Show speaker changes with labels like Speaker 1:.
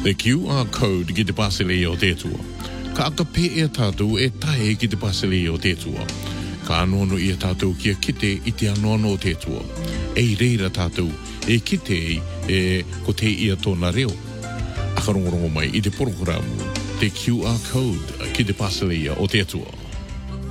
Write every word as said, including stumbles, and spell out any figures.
Speaker 1: The Q R code ki te pasele o te tua. Ka aka pe e tātou e tae ki te pasele o te tua. Ka anono i a tātou kia kite i te anono o te tua. Ei reira tātou e kite e ko te ia tōna reo. Akarongorongo mai i te porokoramu. The Q R code ki te pasele o te tua.